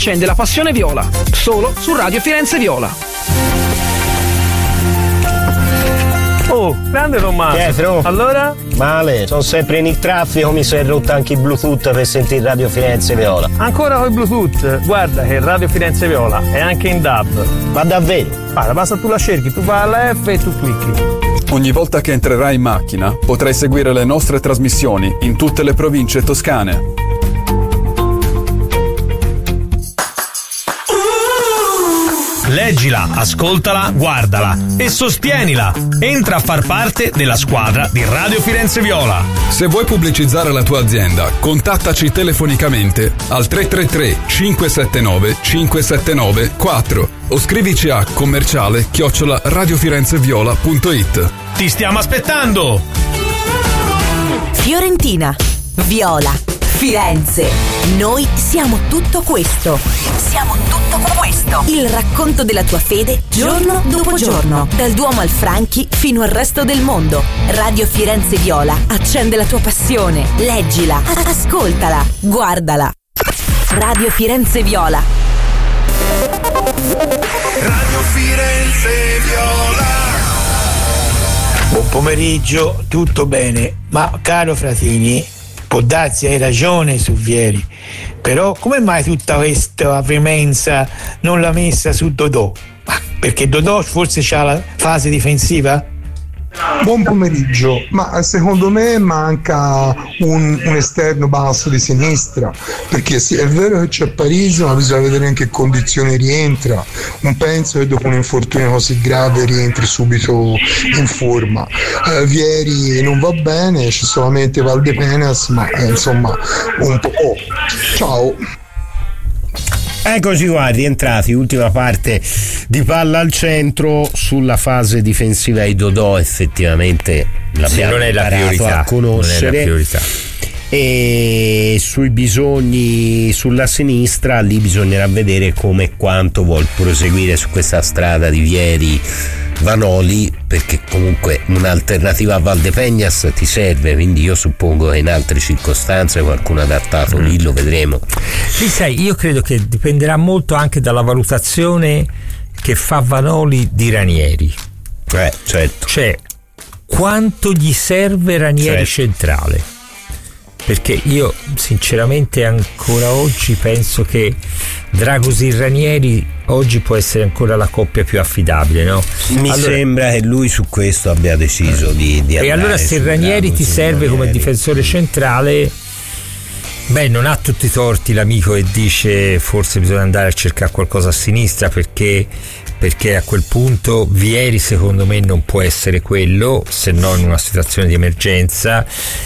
Accende la passione viola, solo su Radio Firenze Viola. Oh, grande Tommaso. Pietro. Allora? Male, sono sempre in il traffico, mi sono rotto anche il Bluetooth per sentire Radio Firenze Viola. Ancora con il Bluetooth? Guarda che Radio Firenze Viola è anche in DAB. Ma davvero? Guarda, basta tu la cerchi, tu fai alla F e tu clicchi. Ogni volta che entrerai in macchina potrai seguire le nostre trasmissioni in tutte le province toscane. Leggila, ascoltala, guardala e sostienila. Entra a far parte della squadra di Radio Firenze Viola. Se vuoi pubblicizzare la tua azienda, contattaci telefonicamente al 333 579 579 4 o scrivici a commerciale@radiofirenzeviola.it. Ti stiamo aspettando! Fiorentina, Viola, Firenze. Noi siamo tutto questo. Siamo tutto questo. Il racconto della tua fede giorno dopo giorno. Dal Duomo al Franchi fino al resto del mondo. Radio Firenze Viola accende la tua passione. Leggila, ascoltala, guardala. Radio Firenze Viola. Radio Firenze Viola. Buon pomeriggio, tutto bene, ma caro Fratini, può darsi hai ragione su Vieri, però come mai tutta questa veemenza non l'ha messa su Dodò? Perché Dodò forse c'ha la fase difensiva? Buon pomeriggio, ma secondo me manca un esterno basso di sinistra, perché sì, è vero che c'è Parisi, ma bisogna vedere in che condizione rientra. Non penso che dopo un infortunio così grave rientri subito in forma. Vieri non va bene, c'è solamente Valdepenas, ma insomma un po'. Ciao. Eccoci qua, rientrati, ultima parte di palla al centro. Sulla fase difensiva di Dodò effettivamente l'abbiamo non è la priorità, a conoscere. non è la priorità. E sui bisogni sulla sinistra lì bisognerà vedere come e quanto vuol proseguire su questa strada di Vieri Vanoli, perché comunque un'alternativa a Valdepeñas ti serve, quindi io suppongo che in altre circostanze qualcuno adattato lì lo vedremo. Sì, sai, io credo che dipenderà molto anche dalla valutazione che fa Vanoli di Ranieri. Certo. Cioè, quanto gli serve Ranieri centrale? Perché io sinceramente ancora oggi penso che Dragosin Ranieri oggi può essere ancora la coppia più affidabile, no? Mi sembra che lui su questo abbia deciso di andare. E allora se Ranieri ti serve come difensore centrale, beh, non ha tutti i torti l'amico che dice forse bisogna andare a cercare qualcosa a sinistra, perché a quel punto Vieri secondo me non può essere quello, se no in una situazione di emergenza.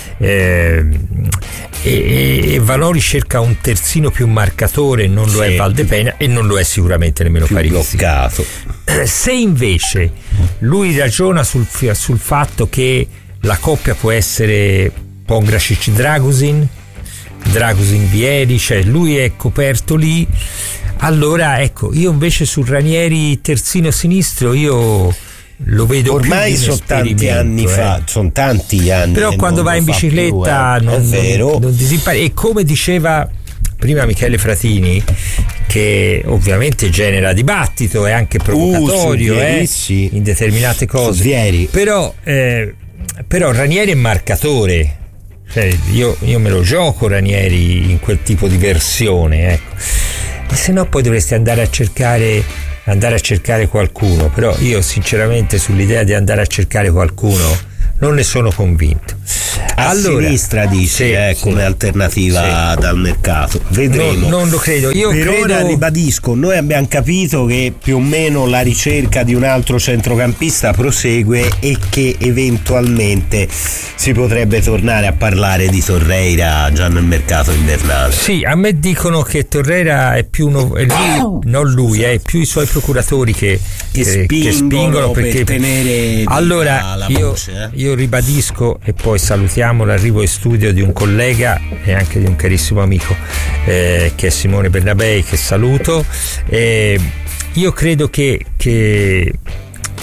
E Vanoli cerca un terzino più marcatore, non lo è Valdepeñas e non lo è sicuramente nemmeno Parisi. Bloccato. Se invece lui ragiona sul fatto che la coppia può essere Pongracic Dragosin Vieri, cioè lui è coperto lì, allora ecco, io invece sul Ranieri terzino sinistro io lo vedo ormai più sono tanti anni fa, sono tanti anni, però quando vai in bicicletta più, non disimpari. E come diceva prima Michele Fratini, che ovviamente genera dibattito, è anche provocatorio in determinate cose, però Ranieri è marcatore, cioè, io me lo gioco Ranieri in quel tipo di versione, ecco. E se no poi dovresti andare a cercare qualcuno, però io sinceramente sull'idea di andare a cercare qualcuno non ne sono convinto. Sinistra dice come alternativa dal mercato, vedremo. Non lo credo. Io per credo... ora ribadisco, noi abbiamo capito che più o meno la ricerca di un altro centrocampista prosegue e che eventualmente si potrebbe tornare a parlare di Torreira già nel mercato invernale. Sì, a me dicono che Torreira è più non lui, è più i suoi procuratori che spingono perché per tenere allora la io voce, io ribadisco, e poi salutiamo l'arrivo in studio di un collega e anche di un carissimo amico che è Simone Bernabei, che saluto. Io credo che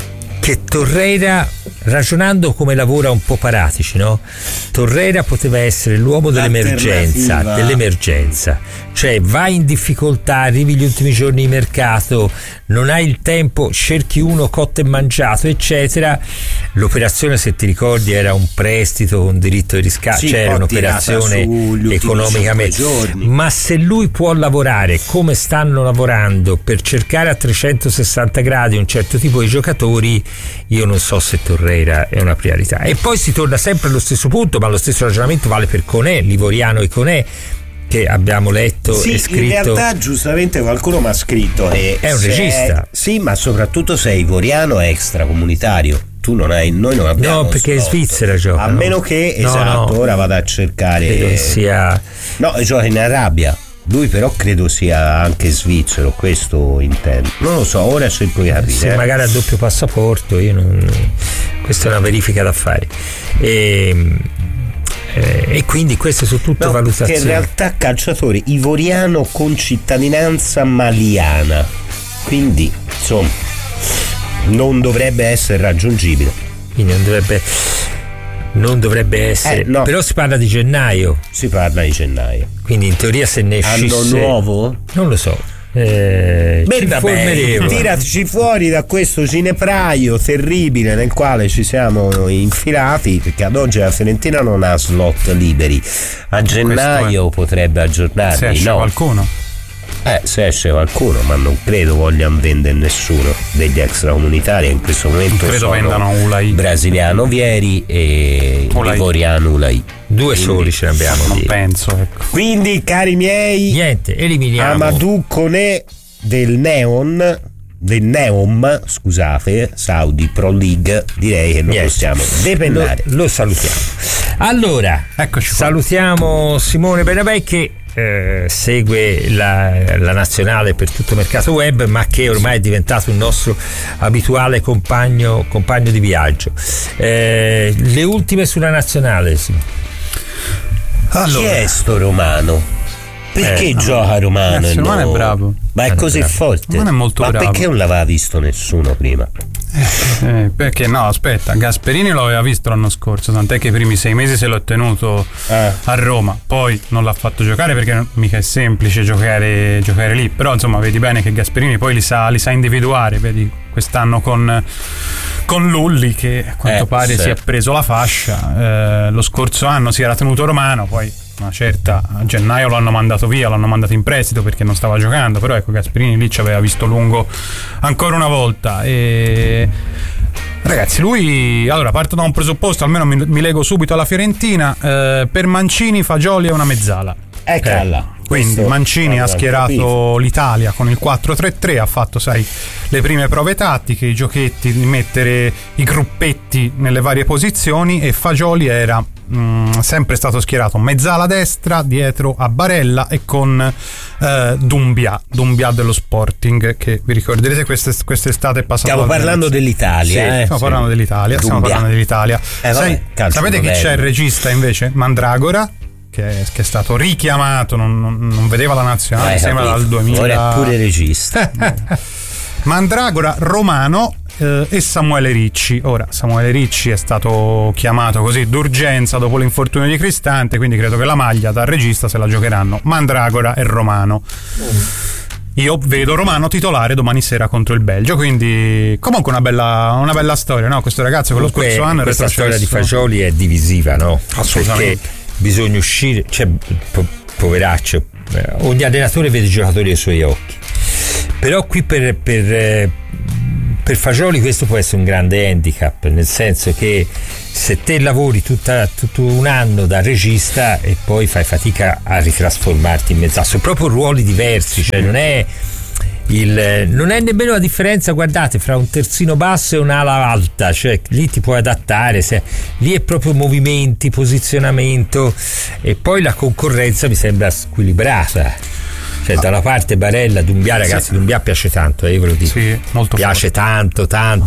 che Torreira, ragionando come lavora un po' Paratici, no? Torreira poteva essere l'uomo dell'emergenza, cioè vai in difficoltà, arrivi gli ultimi giorni di mercato, non hai il tempo, cerchi uno cotto e mangiato, eccetera. L'operazione, se ti ricordi, era un prestito con diritto di riscatto, sì, cioè era un'operazione economicamente, ma se lui può lavorare come stanno lavorando per cercare a 360 gradi un certo tipo di giocatori, io non so se Torreira è una priorità. E poi si torna sempre allo stesso punto, ma lo stesso ragionamento vale per Koné, Livoriano e Koné, che abbiamo letto e scritto. In realtà giustamente qualcuno mi ha scritto che è un regista. Sì, ma soprattutto se Ivoriano è extracomunitario. Tu non hai, noi non abbiamo. No, perché in Svizzera gioca. A meno che, ora vado a cercare. Credo sia. No, gioca in Arabia. Lui però credo sia anche svizzero, questo intendo. Non lo so, ora cerco di capire. Sì, magari a doppio passaporto, io non. Questa è una verifica da fare. E quindi queste sono tutte valutazioni. Che in realtà calciatore ivoriano con cittadinanza maliana, quindi insomma non dovrebbe essere raggiungibile. Quindi non dovrebbe essere, no. Però si parla di gennaio. Quindi in teoria se ne escisse. Anno nuovo? Non lo so. Tiraci fuori da questo cinepraio terribile nel quale ci siamo infilati, perché ad oggi la Fiorentina non ha slot liberi. A gennaio potrebbe aggiornarli. Se esce qualcuno. Se esce qualcuno, ma non credo vogliano vendere nessuno degli extracomunitari. In questo momento credo vendano Ulai, brasiliano Vieri e ivoriano Ulai. Due soli ce ne abbiamo. Non penso, ecco. Quindi, cari miei, niente, eliminiamo Amadou Koné del Neom, scusate, Saudi Pro League. Direi che lo possiamo depennare. Lo salutiamo. Allora, eccoci salutiamo Simone Benabè che segue la nazionale per tutto il mercato web, ma che ormai è diventato un nostro abituale compagno di viaggio. Le ultime sulla nazionale, sì. Allora, chi è sto Romano? Perché gioca Romano? Romano è bravo. Ma è così forte? Romano è molto bravo. Ma perché non l'aveva visto nessuno prima? Perché no, aspetta, Gasperini lo aveva visto l'anno scorso, tant'è che i primi 6 mesi se l'ho tenuto a Roma, poi non l'ha fatto giocare perché mica è semplice giocare lì, però insomma vedi bene che Gasperini poi li sa individuare, vedi quest'anno con Lulli che a quanto pare si è preso la fascia, lo scorso anno si era tenuto Romano, poi una certa a gennaio l'hanno mandato via, l'hanno mandato in prestito perché non stava giocando, però ecco Gasperini lì ci aveva visto lungo ancora una volta. E ragazzi, lui, allora parto da un presupposto, almeno mi lego subito alla Fiorentina, per Mancini Fagioli è una mezzala. Eccola. Quindi Mancini ha schierato l'Italia con il 4-3-3, ha fatto le prime prove tattiche, i giochetti di mettere i gruppetti nelle varie posizioni, e Fagioli era sempre stato schierato mezzala destra dietro a Barella e con Dumbia dello Sporting, che vi ricorderete quest'estate è passato. Stiamo parlando dell'Italia. Stiamo parlando dell'Italia. Sapete chi c'è il regista invece? Mandragora, che è stato richiamato, non vedeva la nazionale, sembra dal 2000. Ora è pure regista. Mandragora, Romano e Samuele Ricci. Ora Samuele Ricci è stato chiamato così d'urgenza dopo l'infortunio di Cristante, quindi credo che la maglia da regista se la giocheranno Mandragora e Romano. Io vedo Romano titolare domani sera contro il Belgio, quindi comunque una bella storia, no? Questo ragazzo che lo scorso anno questa storia di Fagioli è divisiva, no? Assolutamente. Perché bisogna uscire, cioè poveraccio, ogni allenatore vede i giocatori ai suoi occhi, però qui per Fagioli questo può essere un grande handicap, nel senso che se te lavori tutto un anno da regista e poi fai fatica a ritrasformarti in mezzala, sono proprio ruoli diversi, cioè non è nemmeno la differenza, guardate, fra un terzino basso e un'ala alta, cioè lì ti puoi adattare, lì è proprio movimenti, posizionamento, e poi la concorrenza mi sembra squilibrata. Cioè da una parte Barella, Dumbia, ragazzi, Dumbia piace tanto, io ve lo dico, molto piace tanto.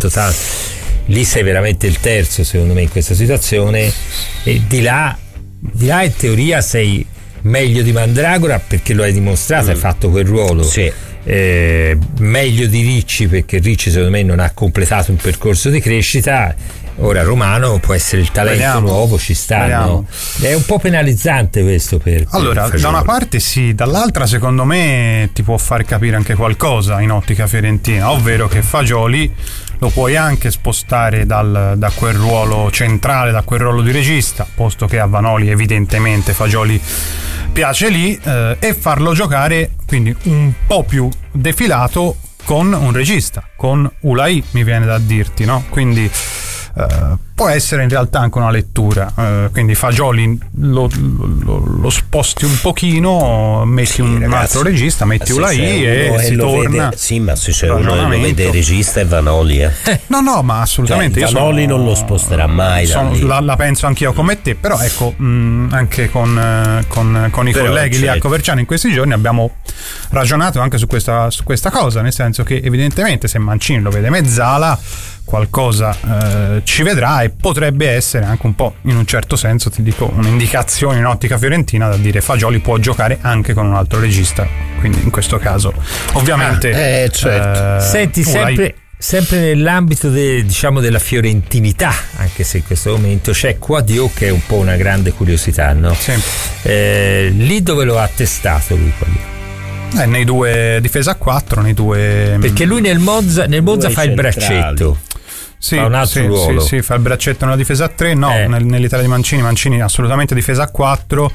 Lì sei veramente il terzo secondo me in questa situazione, e di là in teoria sei meglio di Mandragora perché lo hai dimostrato, hai fatto quel ruolo, meglio di Ricci, perché Ricci secondo me non ha completato un percorso di crescita. Ora Romano può essere il talento nuovo, ci stanno. È un po' penalizzante questo per da una parte sì, dall'altra secondo me ti può far capire anche qualcosa in ottica fiorentina, ovvero che Fagioli lo puoi anche spostare da quel ruolo centrale, da quel ruolo di regista, posto che a Vanoli evidentemente Fagioli piace lì, e farlo giocare quindi un po' più defilato con un regista, con Ulai, mi viene da dirti, no? Quindi può essere in realtà anche una lettura, quindi Fagioli lo sposti un pochino, metti altro regista, metti Ulai e si torna. Sì, ma se c'è uno che lo vede regista è Vanoli. No, ma assolutamente. Vanoli non lo sposterà mai. La penso anch'io come te, però ecco, anche con i colleghi lì a Coverciano in questi giorni abbiamo ragionato anche su questa cosa, nel senso che evidentemente se Mancini lo vede mezzala, qualcosa ci vedrà, e potrebbe essere anche un po', in un certo senso ti dico, un'indicazione in ottica fiorentina da dire Fagioli può giocare anche con un altro regista, quindi in questo caso ovviamente certo. Senti, sempre nell'ambito della fiorentinità, anche se in questo momento c'è Quadio che è un po' una grande curiosità, no? Sì. Lì dove lo ha testato lui Quadio? Nei due difesa a 4, nei due, perché lui nel Monza fa il braccetto. Sì, fa un altro ruolo. Sì, fa il braccetto nella difesa a 3, nell'Italia di Mancini assolutamente difesa a 4,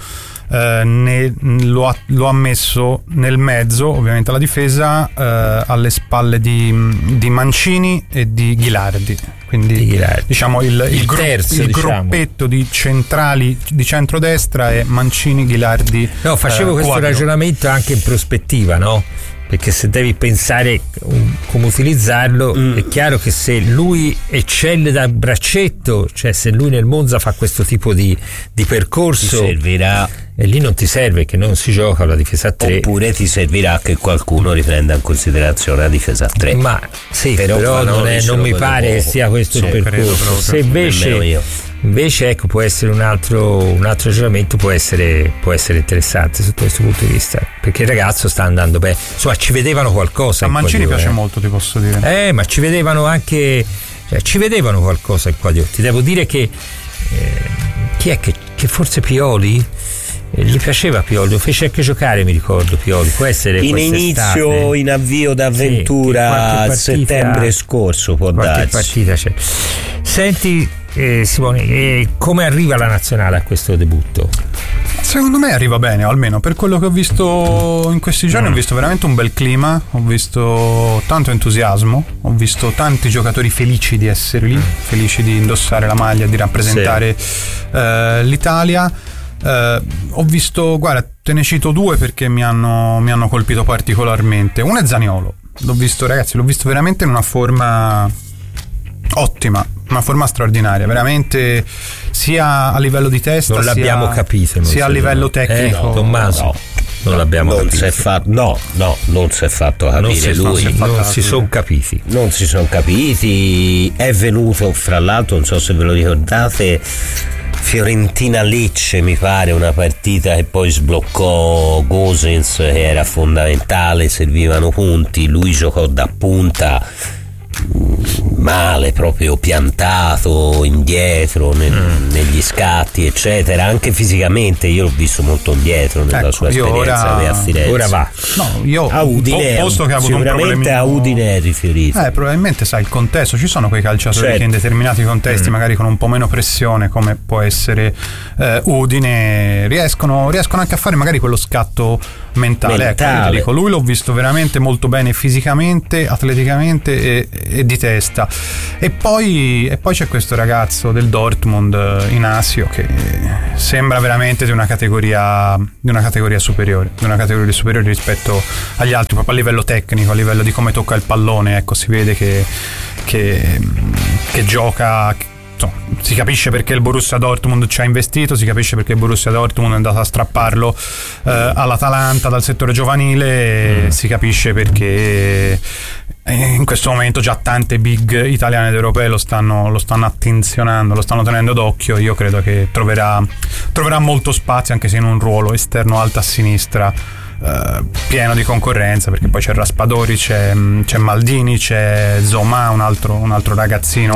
lo ha messo nel mezzo, ovviamente la difesa, alle spalle di Mancini e di Ghilardi. Quindi diciamo il gruppetto di centrali di centrodestra è Mancini, Ghilardi. No, facevo questo ragionamento anche in prospettiva, no? Perché se devi pensare come utilizzarlo, è chiaro che se lui eccelle da braccetto, cioè se lui nel Monza fa questo tipo di percorso, ti servirà, e lì non ti serve, che non si gioca la difesa a 3, oppure ti servirà che qualcuno riprenda in considerazione la difesa a 3. Ma sì, però non mi pare che sia questo il percorso. Se invece ecco, può essere un altro ragionamento, può essere interessante sotto questo punto di vista, perché il ragazzo sta andando bene, insomma ci vedevano qualcosa. A Mancini piace molto, ti posso dire, ma ci vedevano anche, ci vedevano qualcosa in Quadio. Ti devo dire che chi è che forse Pioli, gli piaceva Pioli, lo fece anche giocare, mi ricordo, Pioli, può essere in inizio, in avvio d'avventura, a settembre scorso, può darsi partita c'è. Senti Simone, come arriva la nazionale a questo debutto? Secondo me arriva bene, o almeno per quello che ho visto in questi giorni. Ho visto veramente un bel clima, ho visto tanto entusiasmo, ho visto tanti giocatori felici di essere lì, felici di indossare la maglia, di rappresentare l'Italia. Ho visto, guarda, te ne cito due perché mi hanno colpito particolarmente. Uno è Zaniolo, l'ho visto veramente in una forma ottima, una forma straordinaria, veramente, sia a livello di testa, non l'abbiamo capito, sia a livello tecnico. Tommaso, non l'abbiamo capito. Non si è fatto capire lui. Non si sono capiti. Non si sono capiti. È venuto, fra l'altro, non so se ve lo ricordate, Fiorentina-Lecce, mi pare, una partita che poi sbloccò Gosens, che era fondamentale, servivano punti, lui giocò da punta male, proprio piantato indietro negli scatti eccetera, anche fisicamente io l'ho visto molto indietro nella sua esperienza a Firenze. Ora va a Udine, posto che ha avuto sicuramente a Udine è rifiorito, probabilmente sai il contesto, ci sono quei calciatori che in determinati contesti magari con un po' meno pressione, come può essere Udine, riescono anche a fare magari quello scatto mentale. Ecco, ti dico, lui l'ho visto veramente molto bene fisicamente, atleticamente e di testa. E poi c'è questo ragazzo del Dortmund, Inacio, che sembra veramente di una categoria superiore, rispetto agli altri, proprio a livello tecnico, a livello di come tocca il pallone. Ecco, si vede che gioca. Si capisce perché il Borussia Dortmund ci ha investito, si capisce perché il Borussia Dortmund è andato a strapparlo all'Atalanta dal settore giovanile, si capisce perché in questo momento già tante big italiane ed europee lo stanno attenzionando, lo stanno tenendo d'occhio. Io credo che troverà molto spazio, anche se in un ruolo esterno alta a sinistra, pieno di concorrenza, perché poi c'è Raspadori, c'è Maldini, c'è Zoma, un altro ragazzino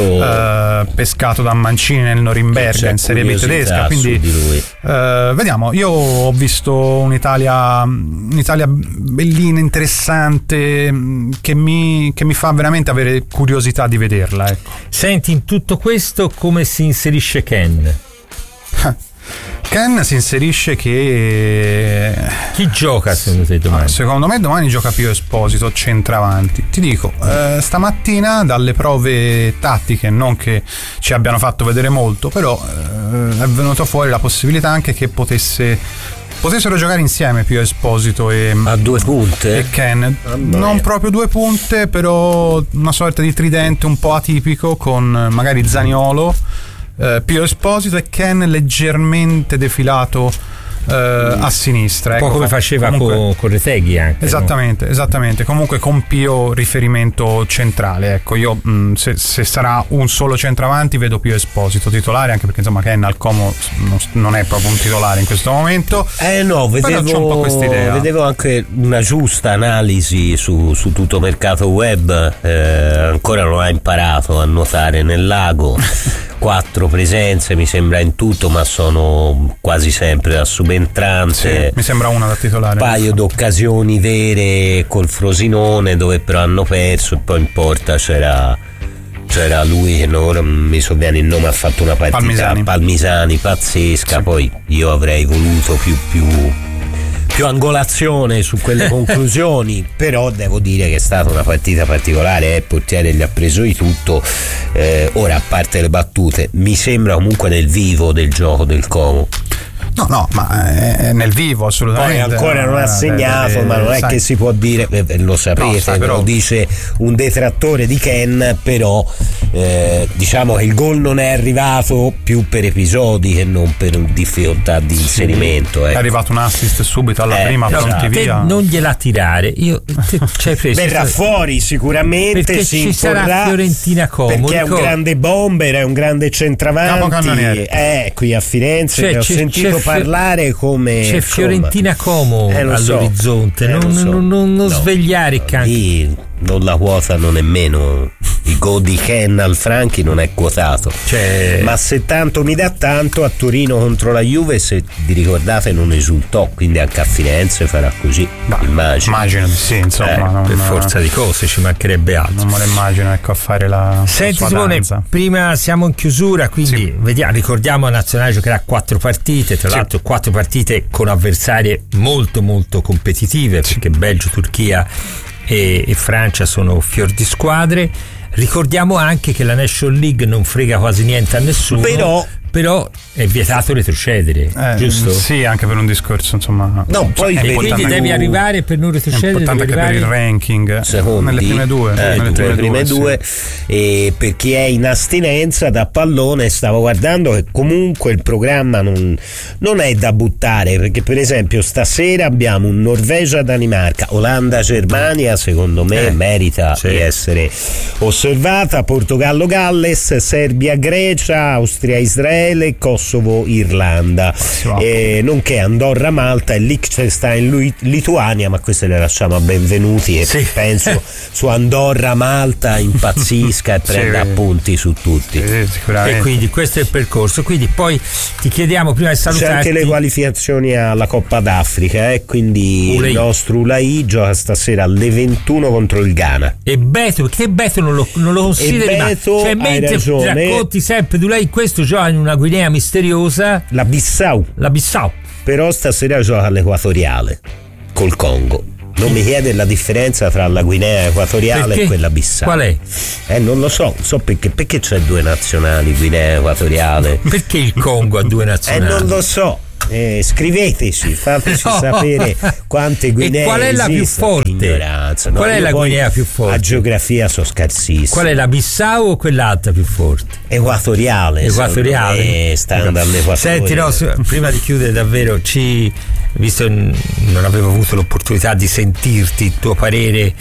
pescato da Mancini nel Norimberga in Serie B tedesca, quindi vediamo. Io ho visto un'Italia bellina, interessante, che mi fa veramente avere curiosità di vederla, ecco. Senti, in tutto questo come si inserisce Ken? Ken si inserisce che... Chi gioca secondo te domani? Secondo me domani gioca Pio Esposito, centravanti. Ti dico, stamattina dalle prove tattiche, non che ci abbiano fatto vedere molto, però è venuta fuori la possibilità anche che potessero giocare insieme Pio Esposito e a 2 punte e Ken. Non proprio 2 punte, però una sorta di tridente un po' atipico, con magari Zaniolo, Pio Esposito e Ken leggermente defilato a sinistra, un po' come faceva con Retegui anche. Esattamente. Comunque con Pio riferimento centrale, ecco. Io se sarà un solo centravanti vedo Pio Esposito titolare, anche perché insomma Ken al Como non è proprio un titolare in questo momento. Vedevo anche una giusta analisi su tutto mercato web, ancora non ha imparato a nuotare nel lago. 4 presenze mi sembra in tutto, ma sono quasi sempre da subentrante. Sì, mi sembra una da titolare. Un paio d'occasioni vere col Frosinone, dove però hanno perso, e poi in porta c'era lui che ora mi sovviene il nome, ha fatto una partita Palmisani pazzesca. Sì. Poi io avrei voluto più angolazione su quelle conclusioni, però devo dire che è stata una partita particolare, il portiere gli ha preso di tutto. Ora, a parte le battute, mi sembra comunque nel vivo del gioco del Como. No, ma è nel vivo assolutamente. Poi ancora non ha segnato, ma non è che si può dire, lo sapete, però lo dice un detrattore di Ken, però diciamo che il gol non è arrivato più per episodi che non per difficoltà di inserimento. È arrivato un assist subito alla prima, pronti via. Non gliela tirare. Verrà fuori sicuramente, perché ci sarà Fiorentina Como, perché è un grande bomber, è un grande centravanti. Qui a Firenze ho sentito parlare come c'è Fiorentina Como all'orizzonte, non svegliare i cani. Non la quotano nemmeno. Il gol di Ken al Franchi non è quotato, ma se tanto mi dà tanto, a Torino contro la Juve, se vi ricordate, non esultò, quindi anche a Firenze farà così. Immagino di sì, insomma, per forza di cose, ci mancherebbe altro. Non me lo immagino, ecco, a fare la Senti Simone, prima siamo in chiusura, quindi ricordiamo la nazionale giocherà 4 partite, tra l'altro 4 partite con avversarie molto molto competitive, perché Belgio, Turchia e Francia sono fior di squadre. Ricordiamo anche che la National League non frega quasi niente a nessuno, però è vietato retrocedere, giusto? Sì, anche per un discorso, insomma. No, poi quindi devi arrivare per non retrocedere. È importante anche per il ranking. Secondi, nelle prime due. E per chi è in astinenza da pallone, stavo guardando che comunque il programma non è da buttare, perché per esempio stasera abbiamo un Norvegia-Danimarca, Olanda-Germania, secondo me merita di essere osservata, Portogallo-Galles, Serbia-Grecia, Austria-Israele, Kosovo-Irlanda, nonché Andorra-Malta e Liechtenstein-Lituania, ma queste le lasciamo a benvenuti, e penso su Andorra-Malta impazzisca e prenda appunti su tutti. E quindi questo è il percorso. Quindi poi ti chiediamo, prima di salutarti, c'è anche le qualificazioni alla Coppa d'Africa, quindi il nostro Ulai gioca stasera alle 21 contro il Ghana. E Beto, perché Beto non lo consideri, mentre racconti sempre di Ulai, questo gioca in una Guinea misteriosa, la Bissau, però stasera gioca all'Equatoriale col Congo. Non mi chiede la differenza tra la Guinea Equatoriale e quella Bissau. Qual è? Non lo so perché c'è 2 nazionali, Guinea Equatoriale. Perché il Congo ha 2 nazionali? Non lo so. Scriveteci, fateci sapere quante Guinee. E qual è la più forte? Ignoranza. Qual è la Guinea più forte? A geografia sono scarsissimo. Qual è la Bissau o quell'altra più forte? Equatoriale. Sta andando all'Equatore. Senti, prima di chiudere davvero, visto non avevo avuto l'opportunità di sentirti il tuo parere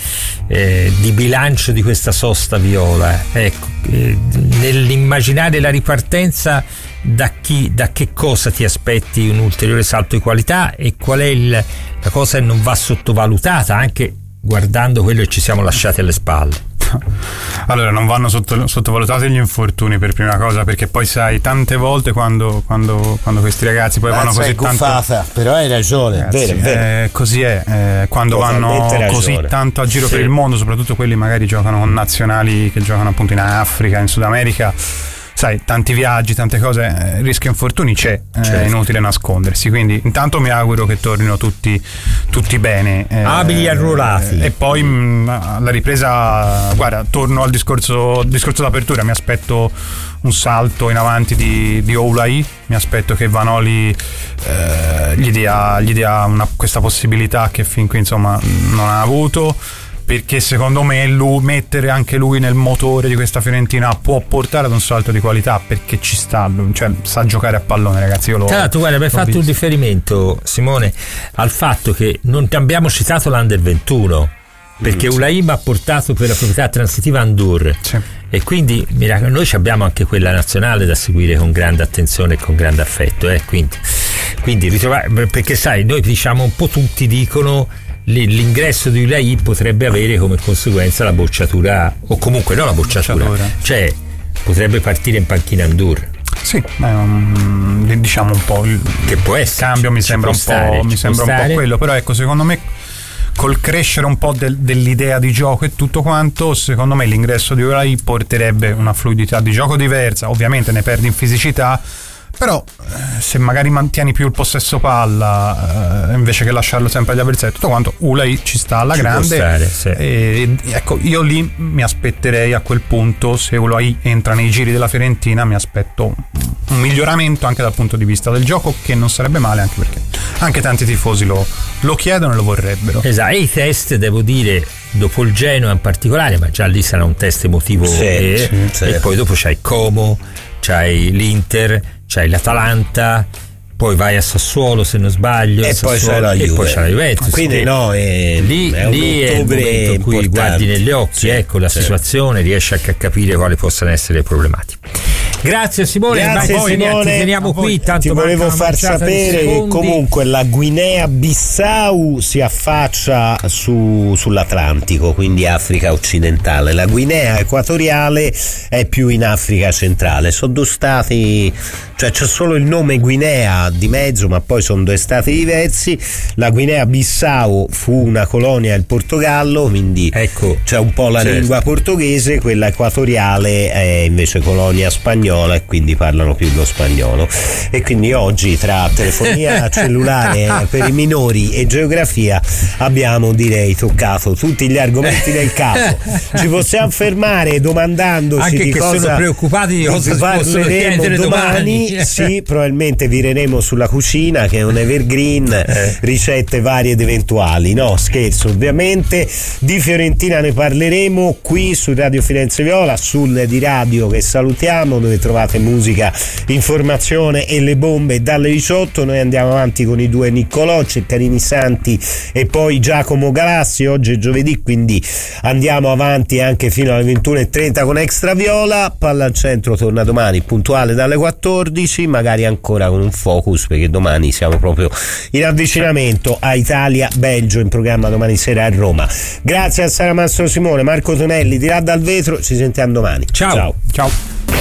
di bilancio di questa sosta viola, ecco, nell'immaginare la ripartenza da che cosa ti aspetti un ulteriore salto di qualità e qual è la cosa che non va sottovalutata, anche guardando quello che ci siamo lasciati alle spalle? Allora, non vanno sottovalutati gli infortuni per prima cosa, perché poi sai, tante volte quando questi ragazzi poi vanno così tanto, però hai ragione, ragazzi, vero. Così è, quando vanno così tanto a giro per il mondo, soprattutto quelli magari giocano con nazionali che giocano appunto in Africa, in Sud America, sai, tanti viaggi, tante cose, il rischio infortuni c'è, è inutile nascondersi, quindi intanto mi auguro che tornino tutti bene, abili e arruolati, e poi alla ripresa, guarda, torno al discorso d'apertura, mi aspetto un salto in avanti di Oulai, mi aspetto che Vanoli gli dia questa possibilità che fin qui insomma non ha avuto, perché secondo me mettere anche lui nel motore di questa Fiorentina può portare ad un salto di qualità, perché ci sta, cioè sa giocare a pallone, ragazzi. Tra l'altro, guarda, hai fatto un riferimento, Simone, al fatto che non ti abbiamo citato l'Under 21, perché Ulaim ha portato per la proprietà transitiva Andur, e quindi noi abbiamo anche quella nazionale da seguire con grande attenzione e con grande affetto, quindi ritrovare, perché sai, noi diciamo un po', tutti dicono l'ingresso di Ulaim potrebbe avere come conseguenza la bocciatura, o comunque no, la bocciatura, cioè potrebbe partire in panchina Andur. Sì, diciamo un po' che può essere, il cambio mi sembra un po' quello, però ecco, secondo me col crescere un po' dell'idea di gioco e tutto quanto, secondo me l'ingresso di Ulaim porterebbe una fluidità di gioco diversa, ovviamente ne perdi in fisicità, però se magari mantieni più il possesso palla invece che lasciarlo sempre agli avversari, tutto quanto, Ulaim ci sta alla grande, e ecco, io lì mi aspetterei a quel punto, se Ulaim entra nei giri della Fiorentina, mi aspetto un miglioramento anche dal punto di vista del gioco, che non sarebbe male, anche perché anche tanti tifosi lo chiedono e lo vorrebbero. Esatto, e i test, devo dire, dopo il Genoa in particolare, ma già lì sarà un test emotivo, e poi dopo c'hai Como, c'hai l'Inter, c'hai l'Atalanta, poi vai a Sassuolo se non sbaglio, e poi c'è la Juventus, quindi lì è il momento in cui guardi negli occhi la situazione, riesci a capire quali possano essere le problematiche. Grazie Simone, Simone, ti teniamo qui, tanto ti volevo far sapere che comunque la Guinea-Bissau si affaccia sull'Atlantico, quindi Africa occidentale, la Guinea equatoriale è più in Africa centrale. Sono due stati, cioè c'è solo il nome Guinea di mezzo, ma poi sono due stati diversi. La Guinea-Bissau fu una colonia del Portogallo, quindi c'è un po' la lingua portoghese, quella equatoriale è invece colonia spagnola, e quindi parlano più lo spagnolo, e quindi oggi tra telefonia cellulare per i minori e geografia abbiamo, direi, toccato tutti gli argomenti del caso. Ci possiamo fermare domandandoci anche di che cosa sono preoccupati di cosa parleremo domani. Sì, probabilmente vireremo sulla cucina, che è un evergreen, ricette varie ed eventuali, no, scherzo, ovviamente. Di Fiorentina ne parleremo qui su Radio Firenze Viola, sul di radio che salutiamo, dove trovate musica, informazione e le bombe dalle 18. Noi andiamo avanti con i due Niccolò, Ceccarini Santi e poi Giacomo Galassi. Oggi è giovedì, quindi andiamo avanti anche fino alle 21:30 con Extra Viola. Palla al centro torna domani puntuale dalle 14, magari ancora con un focus, perché domani siamo proprio in avvicinamento a Italia-Belgio, in programma domani sera a Roma. Grazie a Sara Mastro Simone, Marco Tonelli di là dal vetro, ci sentiamo domani. Ciao.